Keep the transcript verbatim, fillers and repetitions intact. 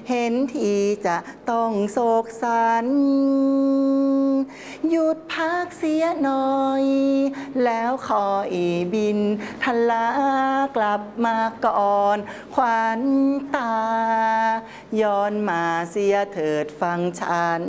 เห็นทีจะต้องโศกสันหยุดพักเสียหน่อยแล้วคอยบินทลากลับมาก่อนขวัญตาย้อนมาเสียเถิดฟังฉัน